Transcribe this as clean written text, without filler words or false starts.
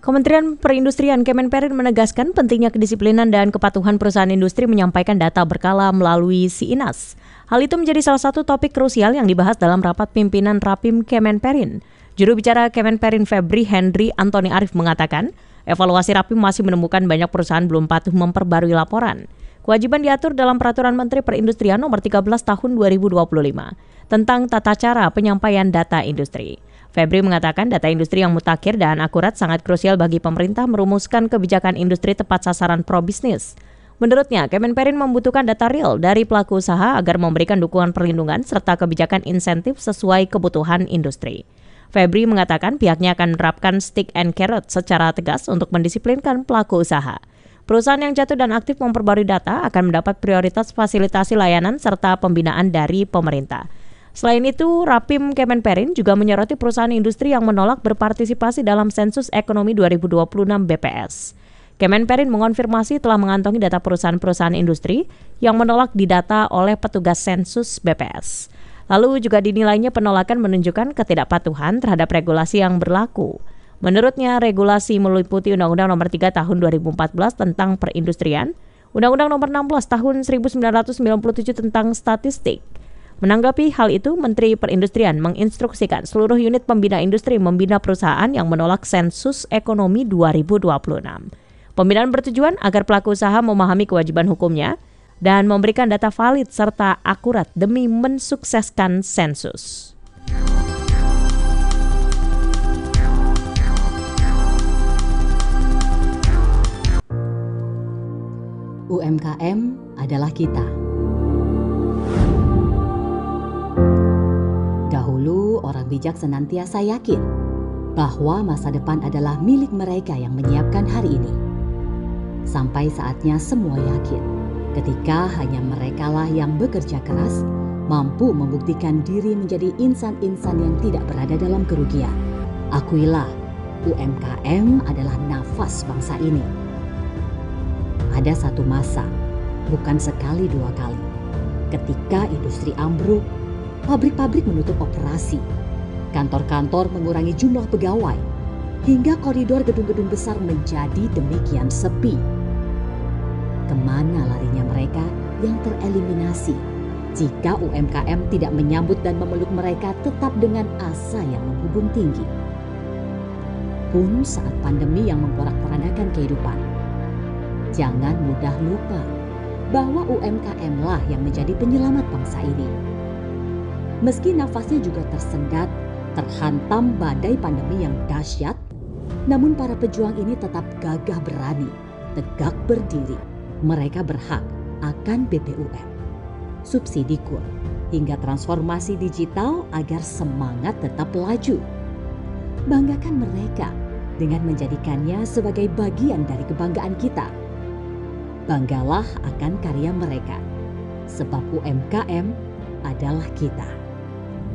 Kementerian Perindustrian Kemenperin menegaskan pentingnya kedisiplinan dan kepatuhan perusahaan industri menyampaikan data berkala melalui SIINAS. Hal itu menjadi salah satu topik krusial yang dibahas dalam rapat pimpinan Rapim Kemenperin. Juru bicara Kemenperin Febri Henry Antoni Arif mengatakan, evaluasi Rapim masih menemukan banyak perusahaan belum patuh memperbarui laporan. Kewajiban diatur dalam Peraturan Menteri Perindustrian Nomor 13 Tahun 2025 tentang tata cara penyampaian data industri. Febri mengatakan data industri yang mutakhir dan akurat sangat krusial bagi pemerintah merumuskan kebijakan industri tepat sasaran pro-bisnis. Menurutnya, Kemenperin membutuhkan data real dari pelaku usaha agar memberikan dukungan perlindungan serta kebijakan insentif sesuai kebutuhan industri. Febri mengatakan pihaknya akan menerapkan stick and carrot secara tegas untuk mendisiplinkan pelaku usaha. Perusahaan yang jatuh dan aktif memperbarui data akan mendapat prioritas fasilitasi layanan serta pembinaan dari pemerintah. Selain itu, Rapim Kemenperin juga menyoroti perusahaan industri yang menolak berpartisipasi dalam sensus ekonomi 2026 BPS. Kemenperin mengonfirmasi telah mengantongi data perusahaan-perusahaan industri yang menolak didata oleh petugas sensus BPS. Lalu juga dinilainya penolakan menunjukkan ketidakpatuhan terhadap regulasi yang berlaku. Menurutnya, regulasi meliputi Undang-Undang Nomor 3 Tahun 2014 tentang perindustrian, Undang-Undang Nomor 16 Tahun 1997 tentang statistik. Menanggapi hal itu, Menteri Perindustrian menginstruksikan seluruh unit pembina industri membina perusahaan yang menolak sensus ekonomi 2026. Pembinaan bertujuan agar pelaku usaha memahami kewajiban hukumnya dan memberikan data valid serta akurat demi mensukseskan sensus. UMKM adalah kita. Dahulu orang bijak senantiasa yakin bahwa masa depan adalah milik mereka yang menyiapkan hari ini. Sampai saatnya semua yakin ketika hanya merekalah yang bekerja keras mampu membuktikan diri menjadi insan-insan yang tidak berada dalam kerugian. Akuilah, UMKM adalah nafas bangsa ini. Ada satu masa, bukan sekali dua kali, ketika industri ambruk, pabrik-pabrik menutup operasi, kantor-kantor mengurangi jumlah pegawai, hingga koridor gedung-gedung besar menjadi demikian sepi. Kemana larinya mereka yang tereliminasi jika UMKM tidak menyambut dan memeluk mereka tetap dengan asa yang menghubung tinggi? Pun saat pandemi yang memporak-porandakan kehidupan, jangan mudah lupa bahwa UMKM lah yang menjadi penyelamat bangsa ini. Meski nafasnya juga tersendat, terhantam badai pandemi yang dahsyat, namun para pejuang ini tetap gagah berani, tegak berdiri. Mereka berhak akan BPUM, subsidi kur, hingga transformasi digital agar semangat tetap laju. Banggakan mereka dengan menjadikannya sebagai bagian dari kebanggaan kita. Banggalah akan karya mereka, sebab UMKM adalah kita.